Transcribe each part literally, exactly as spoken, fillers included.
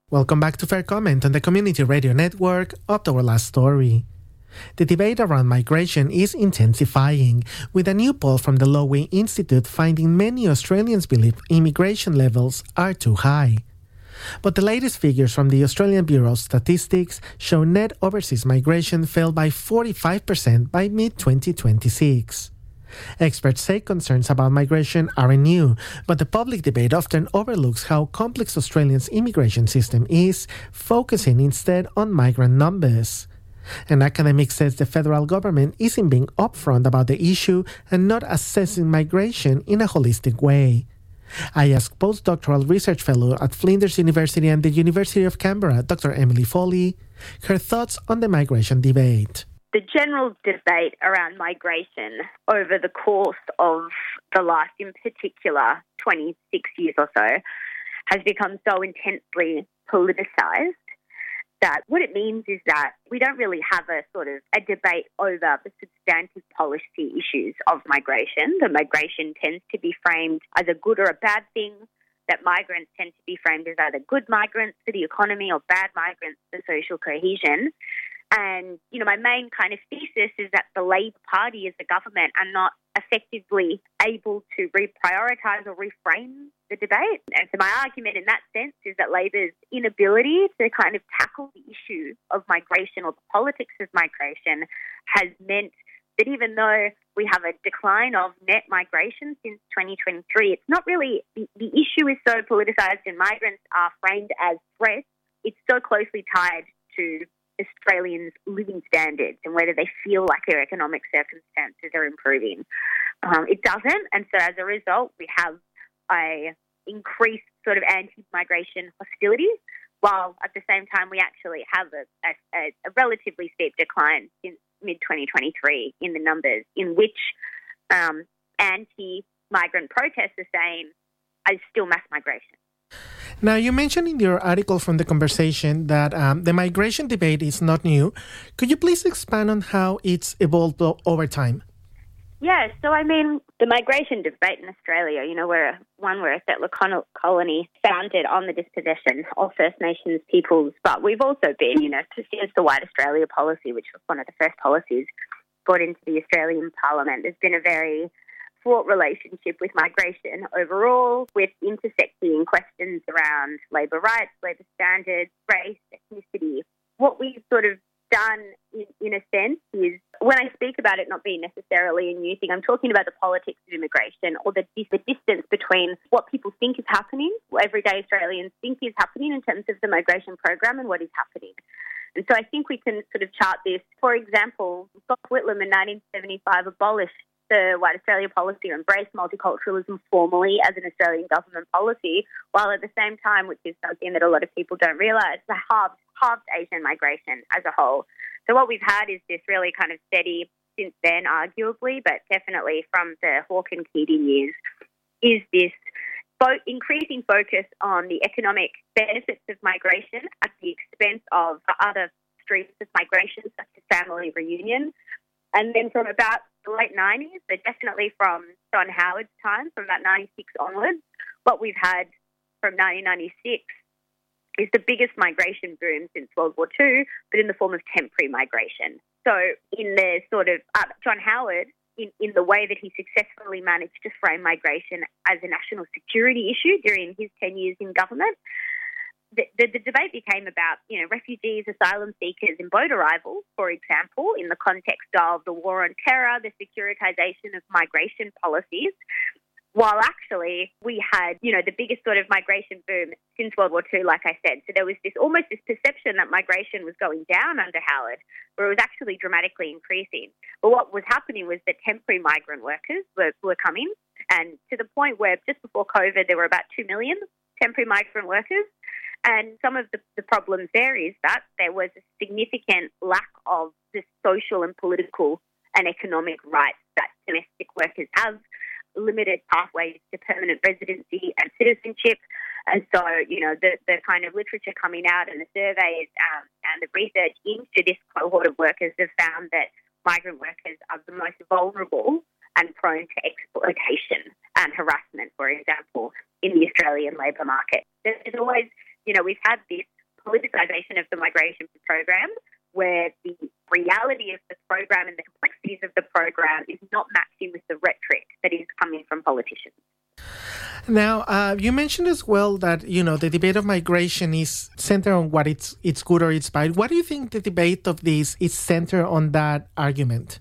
Welcome back to Fair Comment on the Community Radio Network. Up to our last story. The debate around migration is intensifying, with a new poll from the Lowy Institute finding many Australians believe immigration levels are too high. But the latest figures from the Australian Bureau of Statistics show net overseas migration fell by forty-five percent by mid twenty twenty-six. Experts say concerns about migration aren't new, but the public debate often overlooks how complex Australia's immigration system is, focusing instead on migrant numbers. An academic says the federal government isn't being upfront about the issue and not assessing migration in a holistic way. I asked postdoctoral research fellow at Flinders University and the University of Canberra, Doctor Emily Foley, her thoughts on the migration debate. The general debate around migration over the course of the last, in particular, twenty-six years or so, has become so intensely politicised that what it means is that we don't really have a sort of a debate over the substantive policy issues of migration. The migration tends to be framed as a good or a bad thing, that migrants tend to be framed as either good migrants for the economy or bad migrants for social cohesion. And, you know, my main kind of thesis is that the Labor Party as a government are not effectively able to reprioritise or reframe the debate. And so my argument in that sense is that Labor's inability to kind of tackle the issue of migration or the politics of migration has meant that even though we have a decline of net migration since twenty twenty-three, it's not really, the, the issue is so politicised and migrants are framed as threats. It's so closely tied to Australians' living standards and whether they feel like their economic circumstances are improving. Um, it doesn't, and so as a result, we have a increased sort of anti-migration hostility, while at the same time we actually have a, a, a relatively steep decline since mid twenty twenty-three in the numbers in which um, anti-migrant protests are saying is still mass migration. Now, you mentioned in your article from The Conversation that um, the migration debate is not new. Could you please expand on how it's evolved o- over time? Yeah, so I mean, the migration debate in Australia, you know, we're a, one, we're a settler con- colony founded on the dispossession of First Nations peoples, but we've also been, you know, since the White Australia policy, which was one of the first policies brought into the Australian Parliament, there's been a very fraught relationship with migration overall, with intersecting questions around labour rights, labour standards, race, ethnicity. What we've sort of done, in, in a sense, is when I speak about it not being necessarily a new thing, I'm talking about the politics of immigration or the, the distance between what people think is happening, what everyday Australians think is happening in terms of the migration program and what is happening. And so I think we can sort of chart this. For example, Gough Whitlam in nineteen seventy-five abolished the White Australia policy or embraced multiculturalism formally as an Australian government policy, while at the same time, which is something that a lot of people don't realise, the halved, halved Asian migration as a whole. So what we've had is this really kind of steady, since then arguably, but definitely from the Hawke and Keating years, is this fo- increasing focus on the economic benefits of migration at the expense of other streams of migration, such as family reunion. And then from about the late nineties, but definitely from John Howard's time, from about ninety-six onwards, what we've had from nineteen ninety-six is the biggest migration boom since World War Two, but in the form of temporary migration. So in the sort of, uh, John Howard, in, in the way that he successfully managed to frame migration as a national security issue during his ten years in government, The, the, the debate became about, you know, refugees, asylum seekers and boat arrivals, for example, in the context of the war on terror, the securitization of migration policies, while actually we had, you know, the biggest sort of migration boom since World War Two, like I said. So there was this almost this perception that migration was going down under Howard, where it was actually dramatically increasing. But what was happening was that temporary migrant workers were, were coming, and to the point where just before COVID there were about two million temporary migrant workers. And some of the, the problems there is that there was a significant lack of the social and political and economic rights that domestic workers have, limited pathways to permanent residency and citizenship. And so, you know, the, the kind of literature coming out and the surveys um, and the research into this cohort of workers have found that migrant workers are the most vulnerable and prone to exploitation and harassment, for example, in the Australian labour market. There's always, you know, we've had this politicisation of the migration program, where the reality of the program and the complexities of the program is not matching with the rhetoric that is coming from politicians. Now, uh, you mentioned as well that, you know, the debate of migration is centered on what it's it's good or it's bad. What do you think the debate of this is centered on that argument?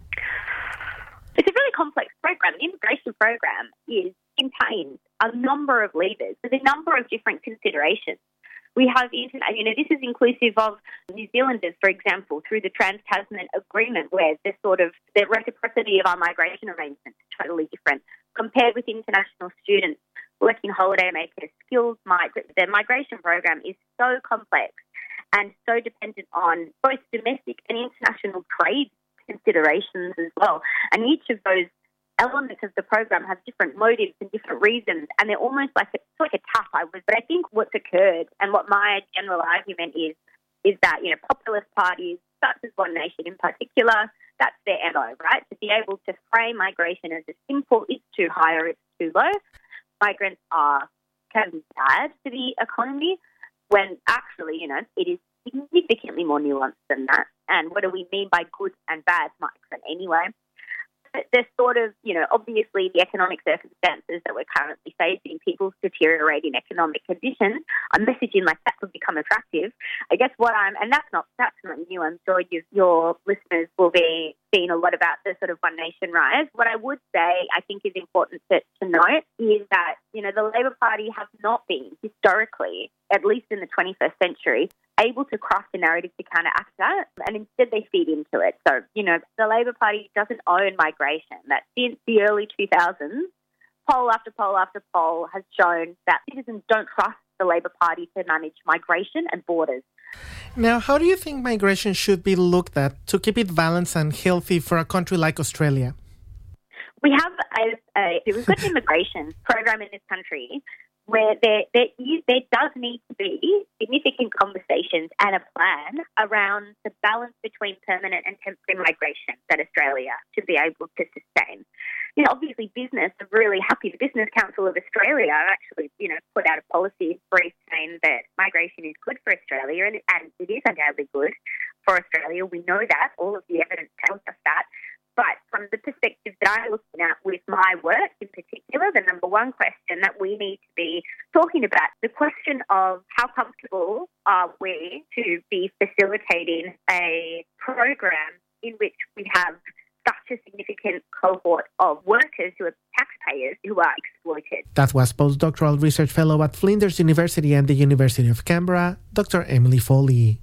It's a really complex program. The immigration program is contains a number of levers. There's a number of different considerations. We have, you know, this is inclusive of New Zealanders, for example, through the Trans-Tasman Agreement, where the sort of the reciprocity of our migration arrangements is totally different compared with international students, working holidaymakers, skilled migrants. The migration program is so complex and so dependent on both domestic and international trade considerations as well. And each of those elements of the program have different motives and different reasons, and they're almost like a, it's like a tap. I was, but I think what's occurred and what my general argument is is that, you know, populist parties such as One Nation in particular, that's their M O, right? To be able to frame migration as a simple, it's too high or it's too low. Migrants are can be bad for the economy, when actually, you know, it is significantly more nuanced than that. And what do we mean by good and bad migrant anyway? There's sort of, you know, obviously the economic circumstances that we're currently facing, people's deteriorating economic conditions, a messaging like that could become attractive. I guess what I'm, and that's not that's not new. I'm sure you, your listeners will be seeing a lot about the sort of One Nation rise. What I would say, I think, is important to, to note is that, you know, the Labor Party have not been historically, at least in the twenty-first century, able to craft a narrative to counteract that, and instead they feed into it. So, you know, the Labor Party doesn't own migration. That since the early two thousands, poll after poll after poll has shown that citizens don't trust the Labor Party to manage migration and borders. Now, how do you think migration should be looked at to keep it balanced and healthy for a country like Australia? We have a, a we've got an immigration program in this country where there, there, is, there does need to be significant conversations and a plan around the balance between permanent and temporary migration that Australia should be able to sustain. You know, obviously business are really happy. The Business Council of Australia actually, you know, put out a policy brief saying that migration is good for Australia, and, and it is undoubtedly good for Australia. We know that. All of the evidence tells us that. But from the perspective that I'm looking at with my work in particular, the number one question that we need to be talking about, the question of how comfortable are we to be facilitating a program in which we have such a significant cohort of workers who are taxpayers who are exploited. That was postdoctoral research fellow at Flinders University and the University of Canberra, Doctor Emily Foley.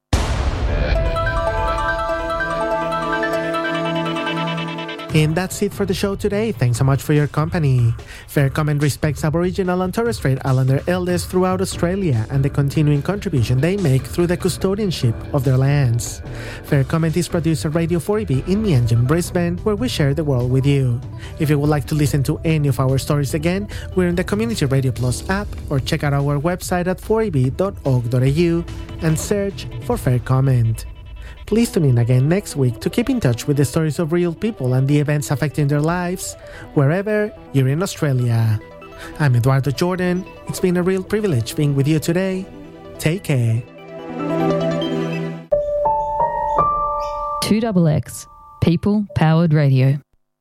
And that's it for the show today. Thanks so much for your company. Fair Comment respects Aboriginal and Torres Strait Islander elders throughout Australia and the continuing contribution they make through the custodianship of their lands. Fair Comment is produced at Radio four E B in Meanjin, Brisbane, where we share the world with you. If you would like to listen to any of our stories again, we're in the Community Radio Plus app, or check out our website at four e b dot org dot a u and search for Fair Comment. Please tune in again next week to keep in touch with the stories of real people and the events affecting their lives, wherever you're in Australia. I'm Eduardo Jordan. It's been a real privilege being with you today. Take care. two X X, People Powered Radio.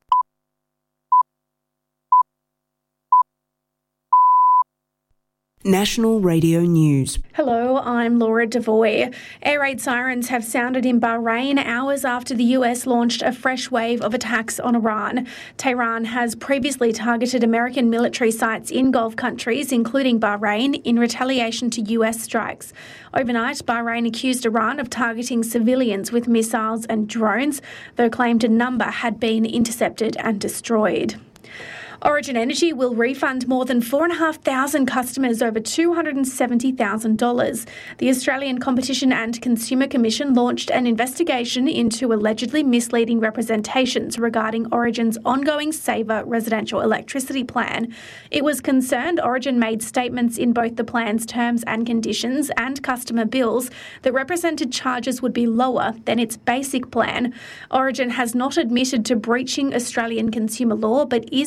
National Radio News. Hello, I'm Laura Devoy. Air raid sirens have sounded in Bahrain hours after the U S launched a fresh wave of attacks on Iran. Tehran has previously targeted American military sites in Gulf countries, including Bahrain, in retaliation to U S strikes. Overnight, Bahrain accused Iran of targeting civilians with missiles and drones, though claimed a number had been intercepted and destroyed. Origin Energy will refund more than four thousand five hundred customers over two hundred seventy thousand dollars. The Australian Competition and Consumer Commission launched an investigation into allegedly misleading representations regarding Origin's ongoing Saver residential electricity plan. It was concerned Origin made statements in both the plan's terms and conditions and customer bills that represented charges would be lower than its basic plan. Origin has not admitted to breaching Australian consumer law, but is providing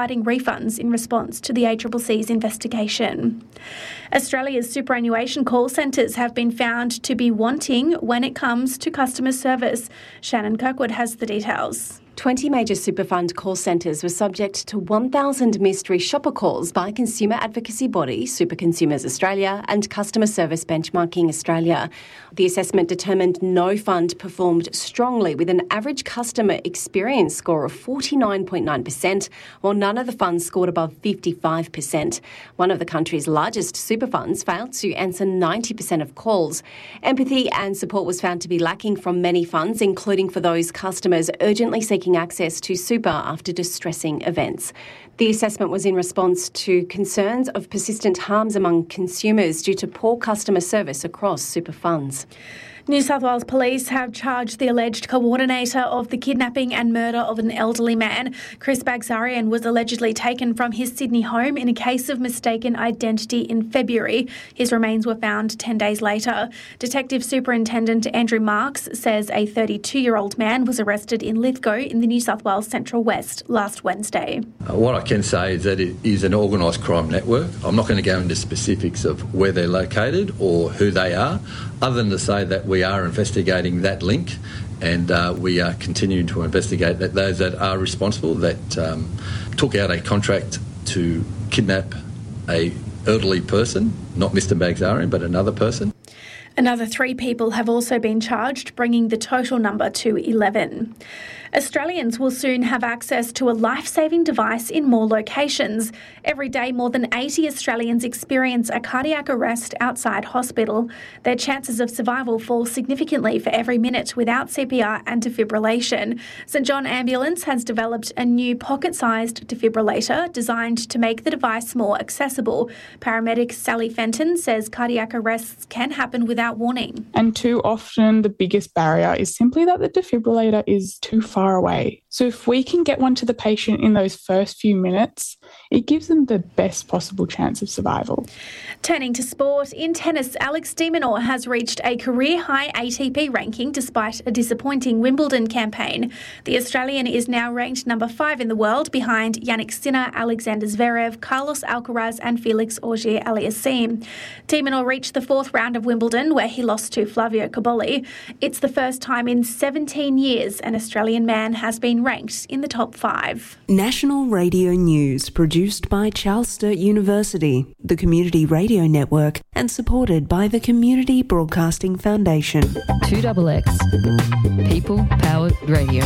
providing refunds in response to the A C C C's investigation. Australia's superannuation call centres have been found to be wanting when it comes to customer service. Shannon Kirkwood has the details. twenty major super fund call centres were subject to one thousand mystery shopper calls by consumer advocacy body Super Consumers Australia and Customer Service Benchmarking Australia. The assessment determined no fund performed strongly with an average customer experience score of forty-nine point nine percent, while none of the funds scored above fifty-five percent. One of the country's largest super funds failed to answer ninety percent of calls. Empathy and support was found to be lacking from many funds, including for those customers urgently seeking access to super after distressing events. The assessment was in response to concerns of persistent harms among consumers due to poor customer service across super funds. New South Wales Police have charged the alleged coordinator of the kidnapping and murder of an elderly man. Chris Bagzarian was allegedly taken from his Sydney home in a case of mistaken identity in February. His remains were found ten days later. Detective Superintendent Andrew Marks says a thirty-two-year-old man was arrested in Lithgow in the New South Wales Central West last Wednesday. Uh, what I can say is that it is an organised crime network. I'm not going to go into specifics of where they're located or who they are, other than to say that we are investigating that link, and uh, we are continuing to investigate that those that are responsible that um, took out a contract to kidnap a elderly person, not Mister Bagzarian, but another person. Another three people have also been charged, bringing the total number to eleven. Australians will soon have access to a life-saving device in more locations. Every day, more than eighty Australians experience a cardiac arrest outside hospital. Their chances of survival fall significantly for every minute without C P R and defibrillation. St John Ambulance has developed a new pocket-sized defibrillator designed to make the device more accessible. Paramedic Sally Fenton says cardiac arrests can happen without warning. And too often the biggest barrier is simply that the defibrillator is too far away. So if we can get one to the patient in those first few minutes, it gives them the best possible chance of survival. Turning to sport, in tennis, Alex de Minaur has reached a career-high A T P ranking despite a disappointing Wimbledon campaign. The Australian is now ranked number five in the world behind Jannik Sinner, Alexander Zverev, Carlos Alcaraz and Felix Auger-Aliassime. De Minaur reached the fourth round of Wimbledon where he lost to Flavio Cobolli. It's the first time in seventeen years an Australian man has been ranked in the top five. National Radio News, produced by Charles Sturt University, the Community Radio Network, and supported by the Community Broadcasting Foundation. two X X. People Powered Radio.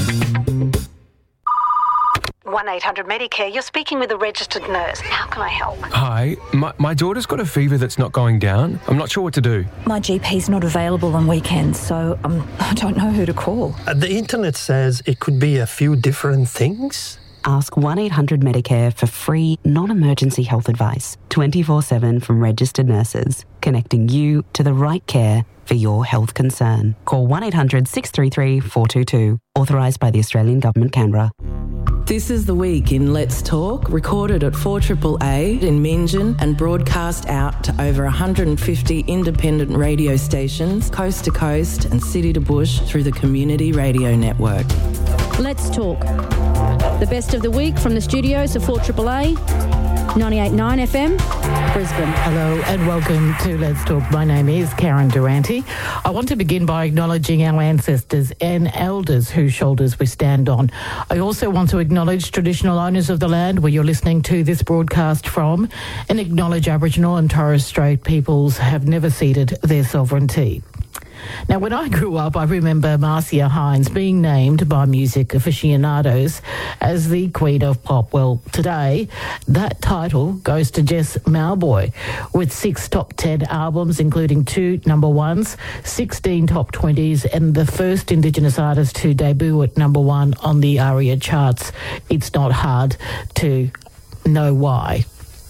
one eight hundred Medicare, you're speaking with a registered nurse. How can I help? Hi, my, my daughter's got a fever that's not going down. I'm not sure what to do. My G P's not available on weekends, so um, I don't know who to call. Uh, the internet says it could be a few different things. Ask one eight hundred Medicare for free, non-emergency health advice, twenty-four seven from registered nurses, connecting you to the right care for your health concern. Call one eight hundred six three three four two two, authorised by the Australian Government, Canberra. This is The Week in Let's Talk, recorded at four A A A in Meanjin and broadcast out to over one hundred fifty independent radio stations, coast to coast and city to bush through the Community Radio Network. Let's Talk. The best of the week from the studios of four A A A, ninety-eight point nine F M, Brisbane. Hello and welcome to Let's Talk. My name is Karen Durante. I want to begin by acknowledging our ancestors and elders whose shoulders we stand on. I also want to acknowledge traditional owners of the land where you're listening to this broadcast from, and acknowledge Aboriginal and Torres Strait peoples have never ceded their sovereignty. Now, when I grew up, I remember Marcia Hines being named by music aficionados as the Queen of Pop. Well, today, that title goes to Jess Mauboy, with six top ten albums, including two number ones, sixteen top twenties, and the first Indigenous artist to debut at number one on the ARIA charts. It's not hard to know why.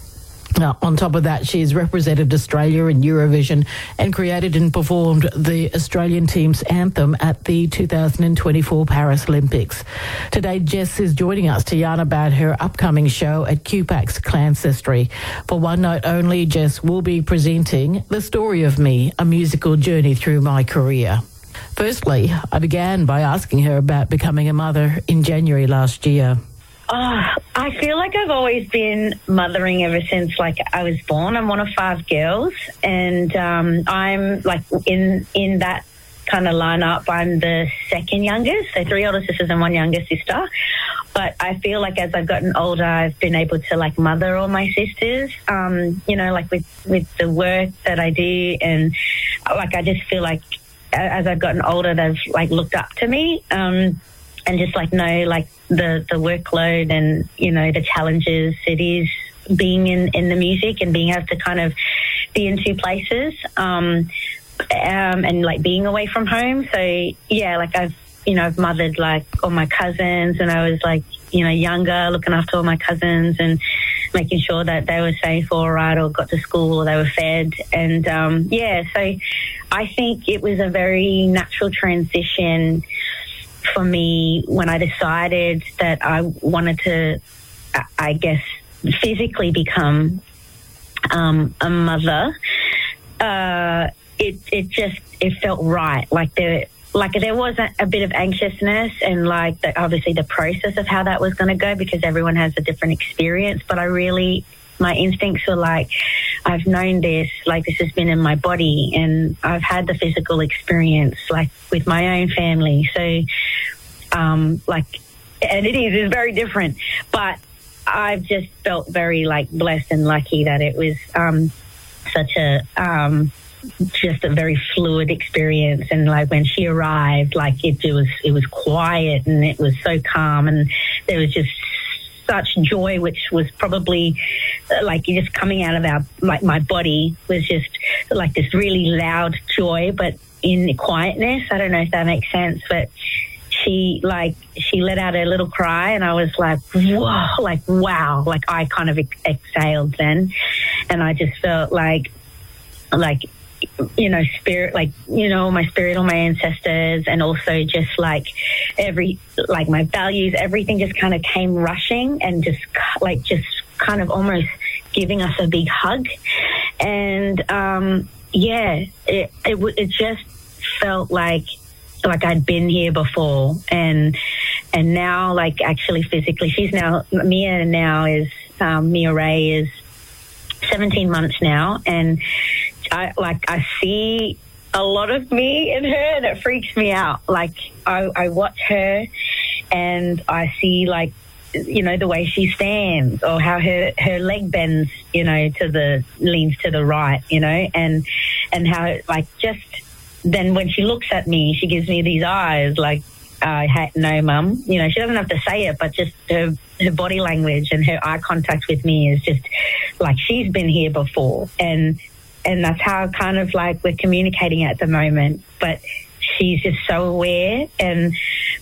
Now, on top of that, she has represented Australia in Eurovision and created and performed the Australian team's anthem at the two thousand twenty-four Paris Olympics. Today, Jess is joining us to yarn about her upcoming show at Q PAC's Clancestry. For one night only, Jess will be presenting The Story of Me, a musical journey through my career. Firstly, I began by asking her about becoming a mother in January last year. Oh, I feel like I've always been mothering ever since, like, I was born. I'm one of five girls, and um, I'm, like, in in that kind of lineup. I'm the second youngest, so three older sisters and one younger sister. But I feel like as I've gotten older, I've been able to, like, mother all my sisters, um, you know, like with, with the work that I do. And, like, I just feel like as I've gotten older, they've, like, looked up to me um, and just, like, know, like, the, the workload and, you know, the challenges it is being in, in the music and being able to kind of be in two places um, um, and, like, being away from home. So, yeah, like, I've, you know, I've mothered, like, all my cousins when I was, like, you know, younger, looking after all my cousins and making sure that they were safe or all right or got to school or they were fed. And, um, yeah, so I think it was a very natural transition for me when I decided that I wanted to, I guess, physically become um, a mother. Uh, it, it just, it felt right. Like, there Like there was a, a bit of anxiousness and like the, obviously the process of how that was going to go because everyone has a different experience. But I really, my instincts were like, I've known this, like this has been in my body and I've had the physical experience like with my own family. So um, like, and it is, it's very different. But I've just felt very like blessed and lucky that it was um, such a... Um, just a very fluid experience. And like when she arrived, like it, it was it was quiet and it was so calm and there was just such joy, which was probably uh, like just coming out of our like my body was just like this really loud joy but in quietness. I don't know if that makes sense, but she like she let out a little cry and I was like whoa, like wow, like I kind of ex- exhaled then and I just felt like like you know, spirit, like, you know, my spirit on my ancestors and also just like every, like my values, everything just kind of came rushing and just like, just kind of almost giving us a big hug. And, um, yeah, it, it, it just felt like, like I'd been here before and, and now like actually physically, she's now, Mia now is, um, Mia Ray is seventeen months now and I like I see a lot of me in her and it freaks me out. Like I, I watch her and I see like, you know, the way she stands or how her, her leg bends, you know, to the leans to the right, you know, and and how like just then when she looks at me, she gives me these eyes like, uh, hey, no, mum, you know, she doesn't have to say it, but just her, her body language and her eye contact with me is just like she's been here before. And And that's how kind of like we're communicating at the moment. But she's just so aware. And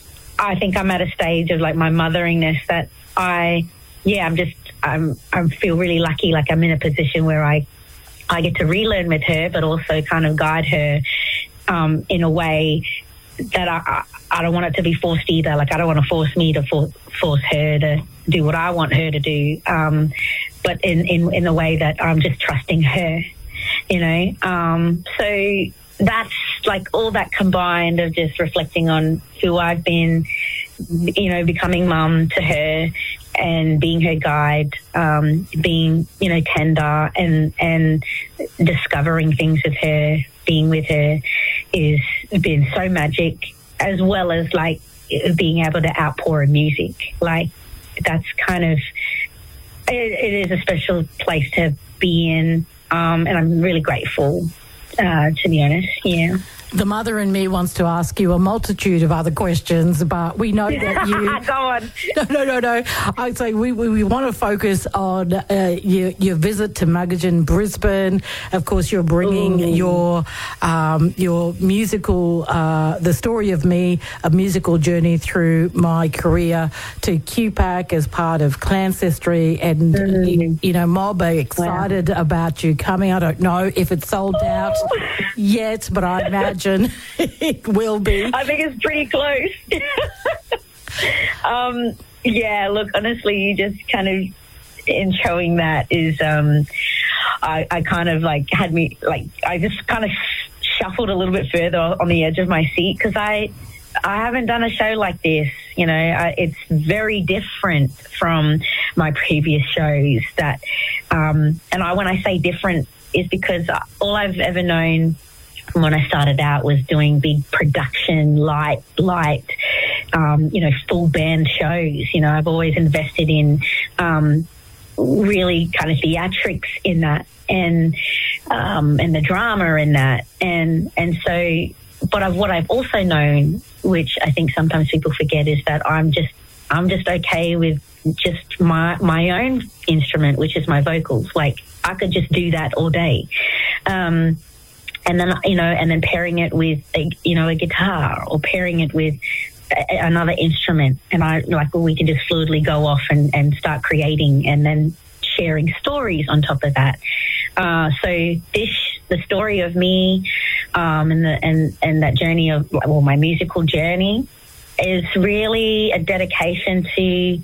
I think I'm at a stage of like my motheringness that I, yeah, I'm just, I'm, I feel really lucky. Like I'm in a position where I, I get to relearn with her, but also kind of guide her um, in a way that I, I don't want it to be forced either. Like I don't want to force me to for, force her to do what I want her to do. Um, but in, in, in a way that I'm just trusting her. You know, um, so that's like all that combined of just reflecting on who I've been, you know, becoming mum to her and being her guide, um, being, you know, tender and, and discovering things with her, being with her is been so magic, as well as like being able to outpour in music. Like that's kind of, it, it is a special place to be in. Um, and I'm really grateful, uh, to be honest, yeah. The mother in me wants to ask you a multitude of other questions, but we know that you... Go on. No, no, no, no. I'd say we, we, we want to focus on uh, your, your visit to Magajan, Brisbane. Of course, you're bringing Ooh. your um, your musical, uh, the story of me, a musical journey through my career to Q PAC as part of Clancestry. And, mm. you, you know, Mob are excited wow. about you coming. I don't know if it's sold Ooh. out yet, but I imagine it will be. I think it's pretty close. um, yeah, look, honestly, you just kind of, in showing that is, um, I, I kind of like had me, like, I just kind of shuffled a little bit further on the edge of my seat because I, I haven't done a show like this. You know, I, it's very different from my previous shows. That, um, and I when I say different is because all I've ever known when I started out was doing big production, light, light, um, you know, full band shows. You know, I've always invested in um, really kind of theatrics in that, and um, and the drama in that, and and so. But I've, what I've also known, which I think sometimes people forget, is that I'm just I'm just okay with just my my own instrument, which is my vocals. Like I could just do that all day, um, and then you know, and then pairing it with a, you know a guitar or pairing it with a, another instrument, and I like well, we can just fluidly go off and, and start creating, and then sharing stories on top of that. Uh, so this the story of me. Um, and, the, and and that journey of, well, my musical journey is really a dedication to,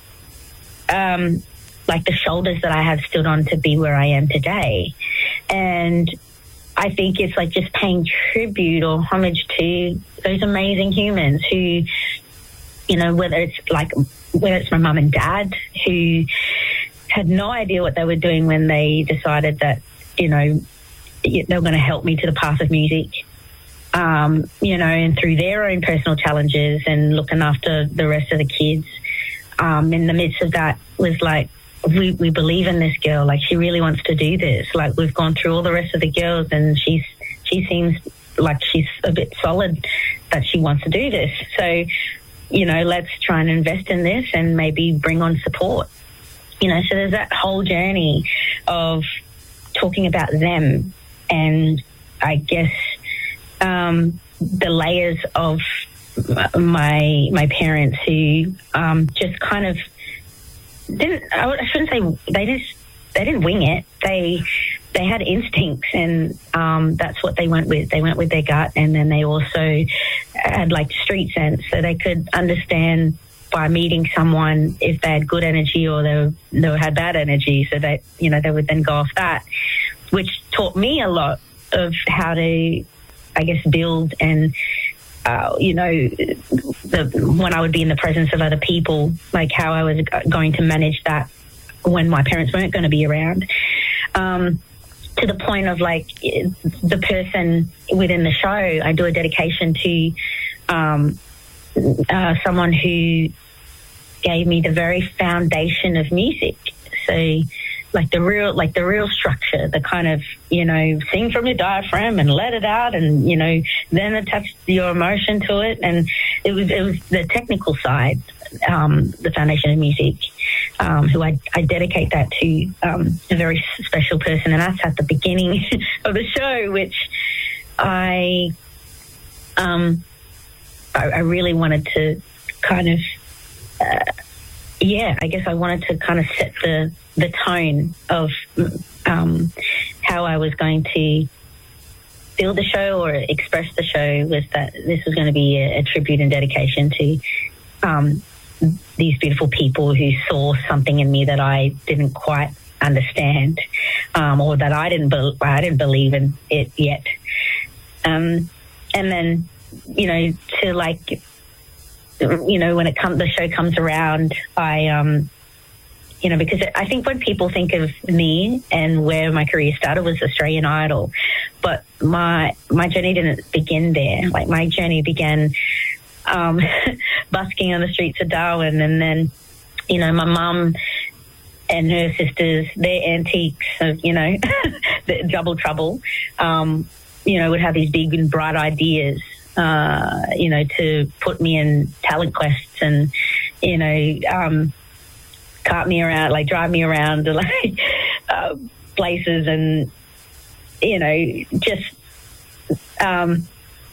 um, like the shoulders that I have stood on to be where I am today. And I think it's like just paying tribute or homage to those amazing humans who, you know, whether it's like, whether it's my mum and dad who had no idea what they were doing when they decided that, you know, they were going to help me to the path of music, um, you know, and through their own personal challenges and looking after the rest of the kids. Um, in the midst of that was like, we, we believe in this girl. Like, she really wants to do this. Like, we've gone through all the rest of the girls and she's, she seems like she's a bit solid that she wants to do this. So, you know, let's try and invest in this and maybe bring on support. You know, so there's that whole journey of talking about them. And I guess um, the layers of my my parents who um, just kind of didn't. I shouldn't say they just they didn't wing it. They they had instincts, and um, that's what they went with. They went with their gut, and then they also had like street sense, so they could understand by meeting someone if they had good energy or they were, they had bad energy. So they you know they would then go off that. Which taught me a lot of how to, I guess, build and, uh, you know, the, when I would be in the presence of other people, like how I was going to manage that when my parents weren't going to be around. Um, to the point of, like, the person within the show, I do a dedication to um, uh, someone who gave me the very foundation of music. So, like the real, like the real structure, the kind of, you know, sing from your diaphragm and let it out, and you know, then attach your emotion to it. And it was, it was the technical side, um, the foundation of music, um, who I, I dedicate that to, um, a very special person, and that's at the beginning of the show, which I, um, I, I really wanted to kind of. Uh, Yeah, I guess I wanted to kind of set the, the tone of um, how I was going to build the show or express the show, was that this was going to be a, a tribute and dedication to um, these beautiful people who saw something in me that I didn't quite understand, um, or that I didn't be- I didn't believe in it yet. Um, and then, you know, to like... you know, when it comes, the show comes around, I, um, you know, because I think when people think of me and where my career started was Australian Idol, but my my journey didn't begin there. Like, my journey began um, busking on the streets of Darwin, and then, you know, my mum and her sisters, their antiques of, you know, the Double Trouble, um, you know, would have these big and bright ideas. Uh, you know, to put me in talent quests and, you know, um, cart me around, like drive me around to like uh, places, and, you know, just um,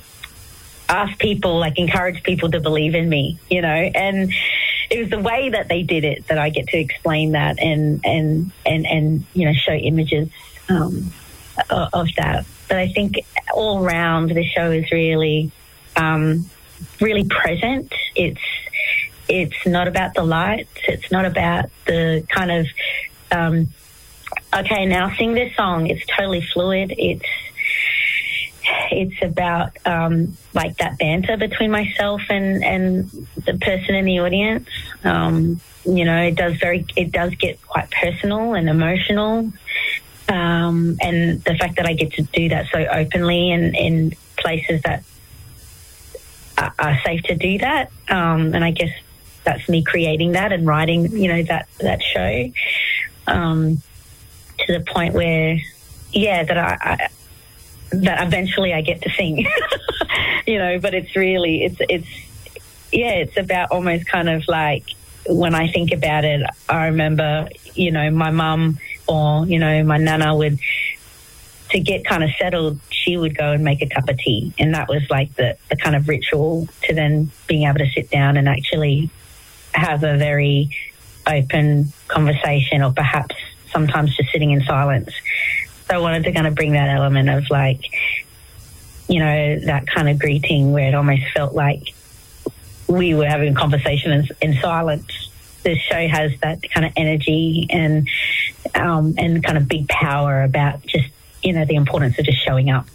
ask people, like encourage people to believe in me, you know, and it was the way that they did it that I get to explain that and, and, and, and you know, show images um, of that. But I think all round the show is really, um, really present. It's it's not about the lights. It's not about the kind of, um, okay, now sing this song. It's totally fluid. It's it's about um, like that banter between myself and, and the person in the audience. Um, you know, it does very, it does get quite personal and emotional. Um, and the fact that I get to do that so openly and in places that are, are safe to do that. Um, and I guess that's me creating that and writing, you know, that, that show, um, to the point where, yeah, that I, I that eventually I get to sing, you know, but it's really, it's, it's, yeah, it's about almost kind of like, when I think about it, I remember, you know, my mum or, you know, my nana would, to get kind of settled, she would go and make a cup of tea. And that was like the, the kind of ritual to then being able to sit down and actually have a very open conversation, or perhaps sometimes just sitting in silence. So I wanted to kind of bring that element of like, you know, that kind of greeting where it almost felt like we were having a conversation in, in silence. This show has that kind of energy and um, and kind of big power about just, you know, the importance of just showing up.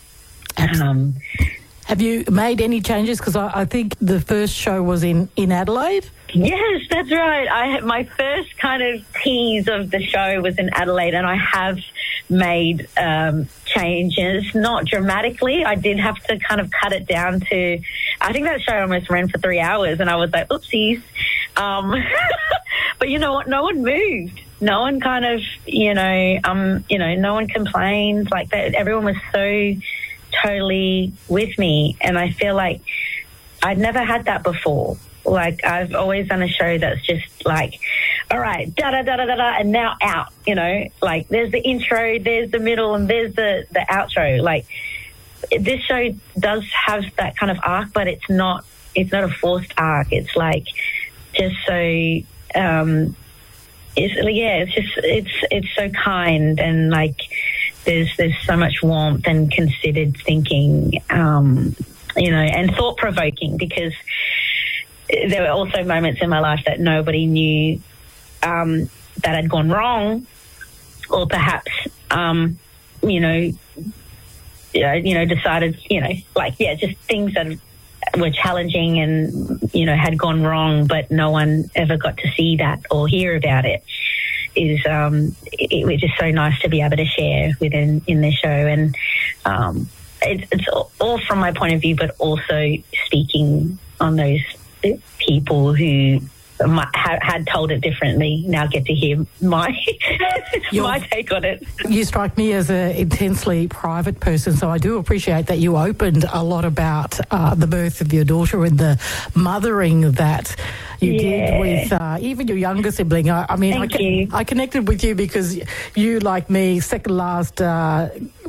Um, Have you made any changes? Because I, I think the first show was in, in Adelaide. Yes, that's right. I had my first kind of tease of the show was in Adelaide, and I have made um, changes, not dramatically. I did have to kind of cut it down to, I think that show almost ran for three hours, and I was like, oopsies. Um, but you know what? No one moved. No one kind of, you know, um, you know, no one complained like that. Everyone was so totally with me, and I feel like I'd never had that before. Like, I've always done a show that's just like, all right, da da da da da da, and now out. You know, like there's the intro, there's the middle, and there's the the outro. Like, this show does have that kind of arc, but it's not it's not a forced arc. It's like just so um, it's yeah, it's just it's it's so kind, and like there's there's so much warmth and considered thinking, um, you know, and thought provoking, because there were also moments in my life that nobody knew um, that had gone wrong, or perhaps, um, you know, you know, decided, you know, like, yeah, just things that were challenging and, you know, had gone wrong, but no one ever got to see that or hear about it. Is um, it was just so nice to be able to share within in the show, and um, it, it's all from my point of view, but also speaking on those people who might, had told it differently now get to hear my my take on it. You strike me as an intensely private person, so I do appreciate that you opened a lot about uh, the birth of your daughter and the mothering that you yeah. did with uh, even your younger sibling. I, I mean, I, you. I connected with you because you, like me, second last uh,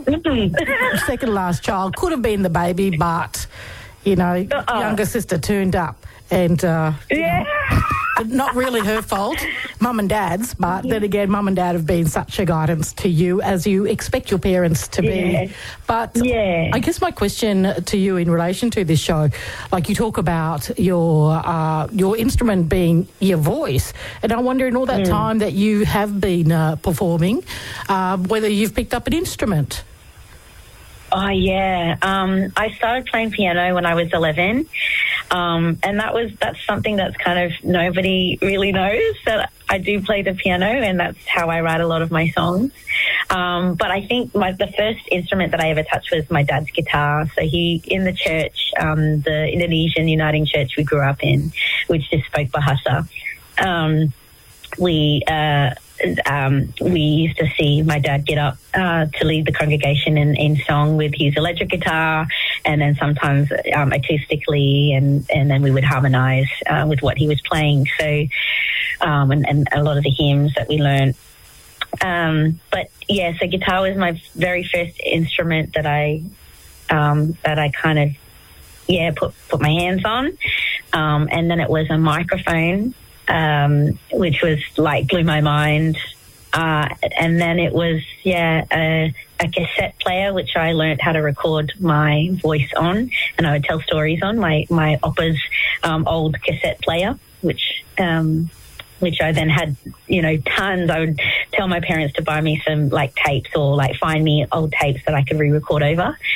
second last child, could have been the baby, but you know, uh-uh. younger sister turned up. And uh, yeah. know, not really her fault, mum and dad's, but then again, mum and dad have been such a guidance to you, as you expect your parents to be. Yeah. But yeah. I guess my question to you in relation to this show, like you talk about your uh, your instrument being your voice, and I wonder in all that mm. time that you have been uh, performing, uh, whether you've picked up an instrument. Oh, yeah. Um, I started playing piano when I was eleven. Um, and that was, that's something that's kind of nobody really knows, that I do play the piano, and that's how I write a lot of my songs. Um, but I think my, the first instrument that I ever touched was my dad's guitar. So he, in the church, um, the Indonesian Uniting Church we grew up in, which just spoke Bahasa, um, we, uh, Um, we used to see my dad get up uh, to lead the congregation in, in song with his electric guitar, and then sometimes um, acoustically, and, and then we would harmonise uh, with what he was playing. So, um, and, and a lot of the hymns that we learned. Um, but yeah, so guitar was my very first instrument that I um, that I kind of yeah put put my hands on, um, and then it was a microphone. Um, which was like blew my mind. Uh, and then it was, yeah, a, a cassette player, which I learned how to record my voice on, and I would tell stories on my, my oppa's um, old cassette player, which, um, which I then had, you know, tons. I would tell my parents to buy me some like tapes, or like find me old tapes that I could re-record over.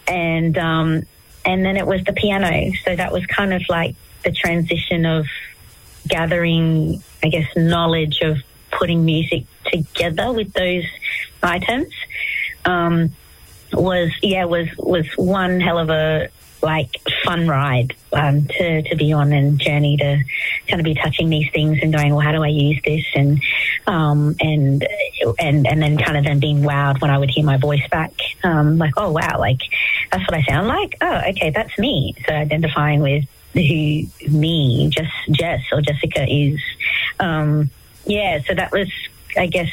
and um, and then it was the piano. So that was kind of like the transition of gathering, I guess, knowledge of putting music together with those items. Um, was yeah was was one hell of a like fun ride um, to to be on, and journey to kind of be touching these things and going, well, how do I use this, and um, and and and then kind of then being wowed when I would hear my voice back, um, like, oh wow, like that's what I sound like. Oh, okay, that's me. So identifying with who me, just Jess or Jessica is. Um, yeah, so that was, I guess,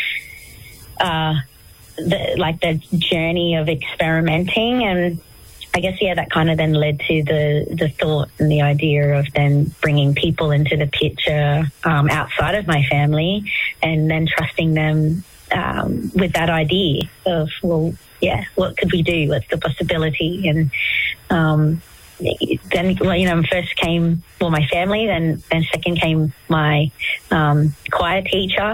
uh, the, like the journey of experimenting, and I guess, yeah, that kind of then led to the, the thought and the idea of then bringing people into the picture um, outside of my family, and then trusting them um, with that idea of, well, yeah, what could we do? What's the possibility? And um, then, well, you know, first came, well, my family, then, then second came my um, choir teacher,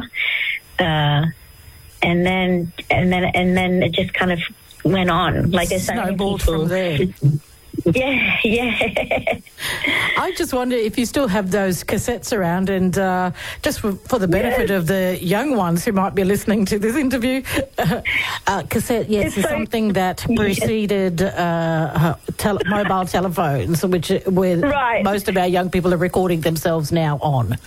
uh, and then and then and then it just kind of went on. Like there's so many people from there. Yeah, yeah. I just wonder if you still have those cassettes around, and uh, just for, for the benefit yes. of the young ones who might be listening to this interview, uh, uh, cassette, yes, it's is so, something that preceded uh, tel- mobile telephones, which where right. most of our young people are recording themselves now on.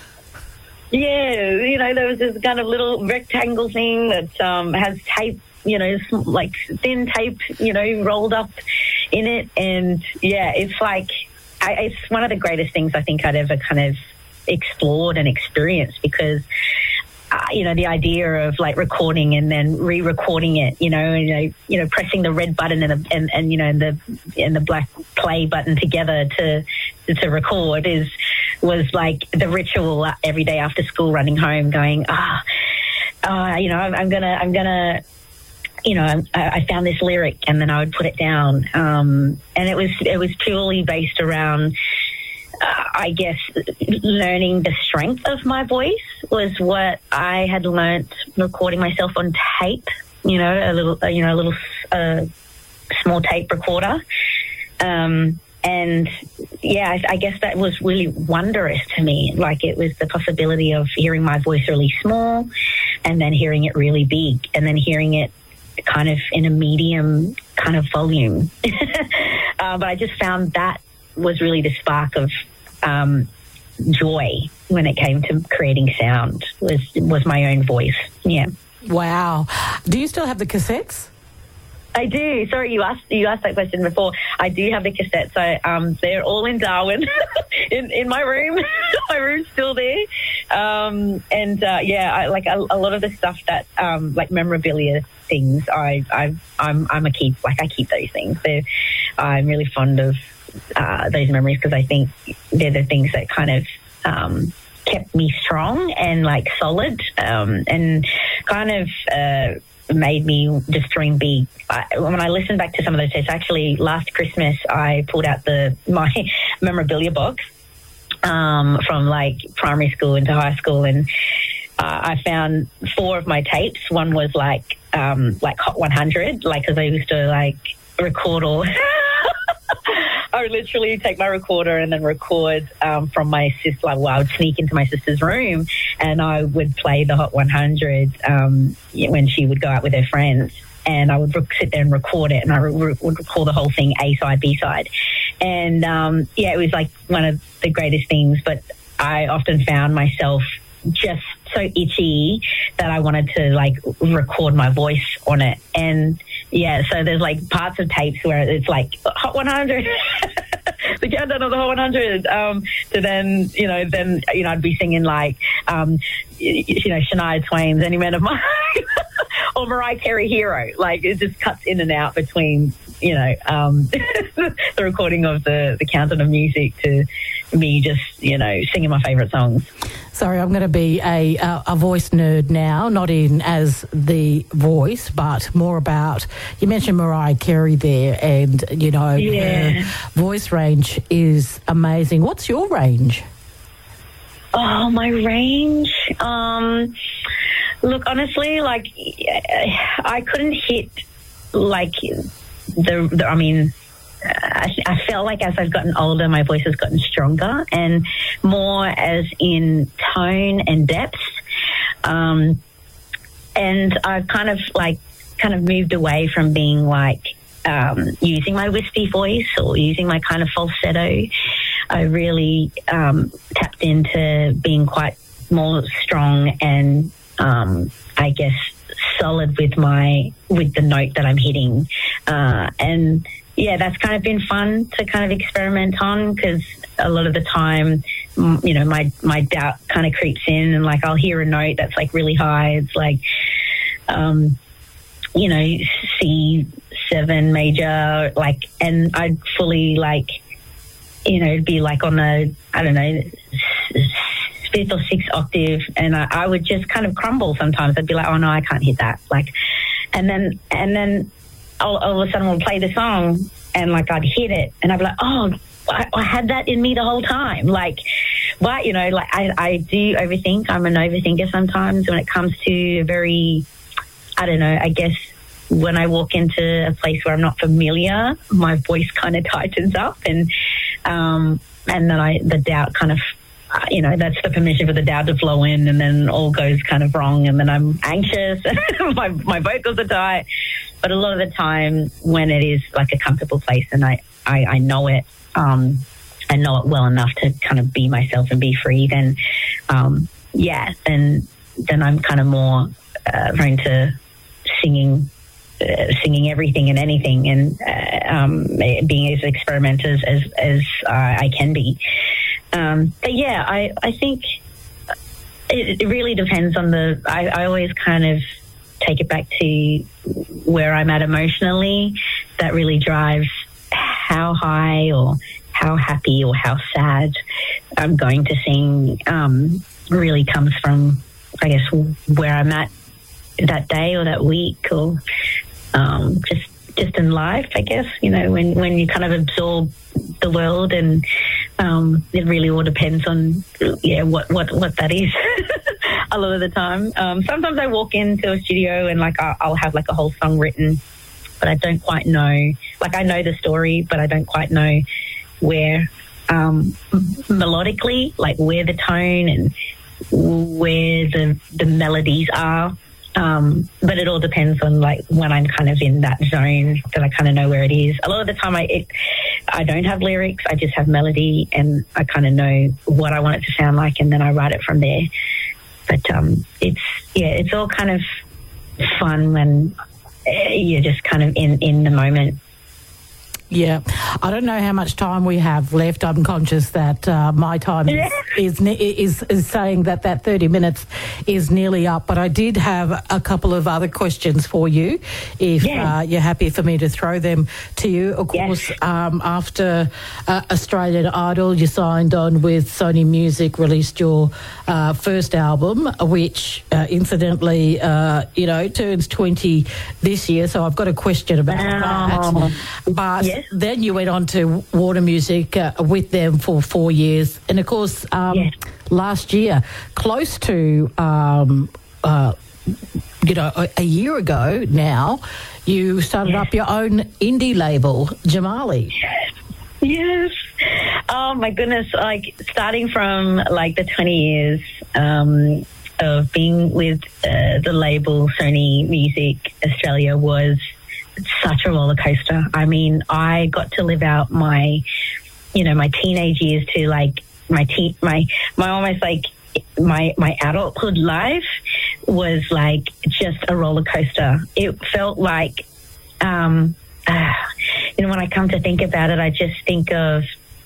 Yeah, you know, there was this kind of little rectangle thing that um, has tape, you know, like thin tape, you know, rolled up in it. And, yeah, it's like, I, it's one of the greatest things I think I'd ever kind of explored and experienced, because, uh, you know, the idea of, like, recording and then re-recording it, you know, you know, you know, pressing the red button and, the, and, and you know, and the, and the black play button together to to record is was like the ritual every day after school, running home going, ah, oh, uh, you know, I'm, I'm gonna, I'm gonna, you know, I, I found this lyric, and then I would put it down. Um, and it was, it was purely based around, uh, I guess, learning the strength of my voice was what I had learnt recording myself on tape, you know, a little, uh, you know, a little uh, small tape recorder. Um, And, yeah, I, I guess that was really wondrous to me. Like, it was the possibility of hearing my voice really small, and then hearing it really big, and then hearing it kind of in a medium kind of volume. uh, but I just found that was really the spark of um, joy when it came to creating sound, was, was my own voice. Yeah. Wow. Do you still have the cassettes? I do. Sorry, you asked you asked that question before. I do have the cassettes. So um, they're all in Darwin, in in my room. My room's still there. Um, and uh, yeah, I, like a, a lot of the stuff that um, like memorabilia things. I I I'm I'm a keep like I keep those things. So I'm really fond of uh, those memories, because I think they're the things that kind of um, kept me strong and like solid, um, and kind of. Uh, made me just dream big. I, when I listen back to some of those tapes, actually last Christmas I pulled out the my memorabilia box um, from like primary school into high school, and uh, I found four of my tapes. One was like um, like Hot one hundred, like because I used to like record all. I would literally take my recorder and then record um, from my sister. Well, I would sneak into my sister's room, and I would play the Hot one hundred um, when she would go out with her friends. And I would sit there and record it, and I re- would record the whole thing, A side, B side. And um, yeah, it was like one of the greatest things. But I often found myself just so itchy that I wanted to like record my voice on it. And yeah, so there's like parts of tapes where it's like Hot one hundred, the countdown of the Hot one hundred. Um, so then, you know, then, you know, I'd be singing like, um, you, you know, Shania Twain's Any Man of Mine or Mariah Carey Hero. Like it just cuts in and out between, you know, um, the recording of the, the countdown of music to me just, you know, singing my favourite songs. Sorry, I'm going to be a, a a voice nerd now, not in as the voice, but more about, you mentioned Mariah Carey there, and, you know, yeah. her voice range is amazing. What's your range? Oh, my range? Um, look, honestly, like, I couldn't hit, like, the, the I mean, I, I felt like as I've gotten older, my voice has gotten stronger and more as in tone and depth. Um, and I've kind of like kind of moved away from being like um, using my wispy voice or using my kind of falsetto. I really um, tapped into being quite more strong and um, I guess solid with my with the note that I'm hitting, uh, and yeah, that's kind of been fun to kind of experiment on because a lot of the time, you know, my my doubt kind of creeps in and like I'll hear a note that's like really high. It's like, um, you know, C seven major, like, and I'd fully like, you know, be like on the I don't know. fifth or sixth octave, and I, I would just kind of crumble sometimes. I'd be like, oh no, I can't hit that. Like, and then, and then all, all of a sudden we'll play the song and like I'd hit it and I'd be like, oh, I, I had that in me the whole time. Like, but you know, like I, I do overthink. I'm an overthinker sometimes when it comes to a very, I don't know, I guess when I walk into a place where I'm not familiar, my voice kind of tightens up and, um, and then I, the doubt kind of, Uh, you know, that's the permission for the doubt to flow in and then all goes kind of wrong and then I'm anxious and my, my vocals are tight. But a lot of the time when it is like a comfortable place and I, I, I know it, um, I know it well enough to kind of be myself and be free, then, um, yeah, then, then I'm kind of more uh, prone to singing, uh, singing everything and anything and uh, um, being as experimental as, as uh, I can be. Um, but yeah, I, I think it, it really depends on the, I, I always kind of take it back to where I'm at emotionally. That really drives how high or how happy or how sad I'm going to sing, um, really comes from, I guess, where I'm at that day or that week or um, just just in life, I guess, you know, when, when you kind of absorb the world and um, it really all depends on, yeah, what, what, what that is a lot of the time. Um, sometimes I walk into a studio and like I'll, I'll have like a whole song written, but I don't quite know, like I know the story, but I don't quite know where um, melodically, like where the tone and where the, the melodies are. Um, but it all depends on like when I'm kind of in that zone that I kind of know where it is. A lot of the time I it, I don't have lyrics, I just have melody and I kind of know what I want it to sound like and then I write it from there. But um, it's, yeah, it's all kind of fun when you're just kind of in, in the moment. Yeah, I don't know how much time we have left. I'm conscious that uh, my time is, is is is saying that that thirty minutes is nearly up. But I did have a couple of other questions for you, if yeah. uh, you're happy for me to throw them to you. Of course, yes. um, after uh, Australian Idol, you signed on with Sony Music, released your uh, first album, which uh, incidentally, uh, you know, turns twenty this year. So I've got a question about oh. that. But yes. Then you went on to Warner Music uh, with them for four years. And, of course, um, yes. last year, close to, um, uh, you know, a, a year ago now, you started yes. up your own indie label, Jamali. Yes. Oh, my goodness. Like, starting from, like, the twenty years um, of being with uh, the label Sony Music Australia was such a roller coaster. I mean, I got to live out my, you know, my teenage years to like my teen, my, my almost like my, my adulthood life was like just a roller coaster. It felt like, um, uh, you know, when I come to think about it, I just think of,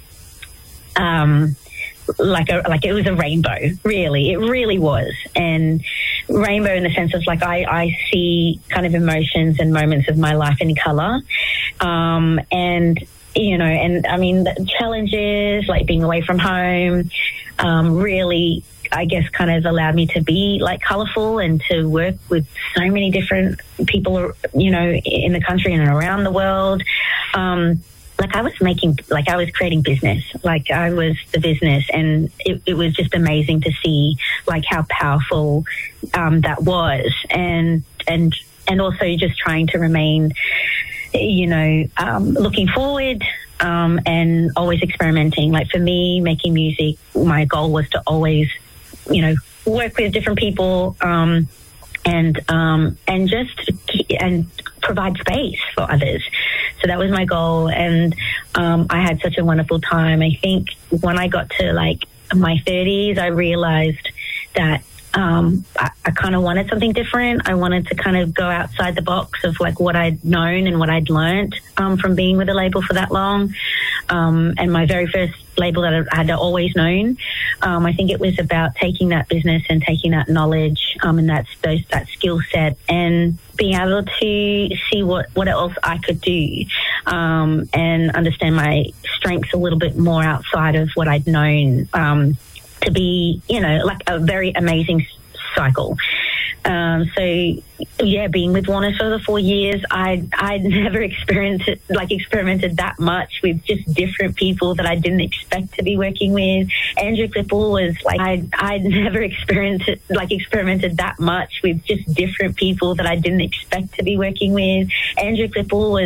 um, like a, like it was a rainbow, really. It really was. And rainbow in the sense of like I, I see kind of emotions and moments of my life in colour. Um, and, you know, and I mean, the challenges, like being away from home, um, really, I guess, kind of allowed me to be like colourful and to work with so many different people, you know, in the country and around the world. Um, Like I was making, like I was creating business, like I was the business, and it, it was just amazing to see like how powerful um, that was, and and and also just trying to remain you know, um, looking forward um, and always experimenting. Like for me, making music, my goal was to always, you know, work with different people um, and um, and just and provide space for others. So that was my goal, and um, I had such a wonderful time. I think when I got to like my thirties, I realized that um, I, I kind of wanted something different. I wanted to kind of go outside the box of like what I'd known and what I'd learned um, from being with a label for that long. Um, and my very first label that I had always known, um, I think it was about taking that business and taking that knowledge um, and that, those, that skill set and being able to see what, what else I could do um, and understand my strengths a little bit more outside of what I'd known um, to be, you know, like a very amazing cycle. Um, so yeah, being with Warner for the four years, I I'd never experienced it, like experimented that much with just different people that I didn't expect to be working with. Andrew Klippel was like I I'd never experienced it, like experimented that much with just different people that I didn't expect to be working with. Andrew Klippel was